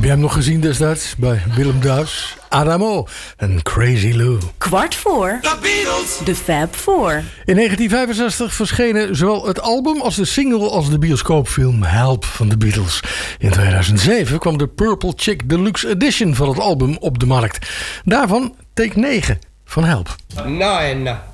jij hem nog gezien destijds bij Willem Duis? Adamo en Crazy Lou. 4:15. The Beatles. De Fab Four. In 1965 verschenen zowel het album als de single als de bioscoopfilm Help van de Beatles. In 2007 kwam de Purple Chick Deluxe Edition van het album op de markt. Daarvan take 9 van Help. 9.